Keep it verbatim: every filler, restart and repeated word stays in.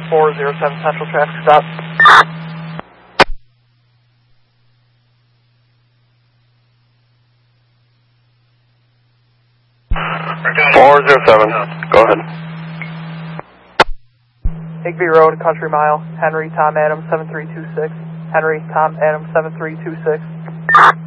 four zero seven Central traffic stop. four zero seven, go ahead. Higbee Road, Country Mile, Henry Tom Adams seven three two six. Henry Tom Adams seven three two six.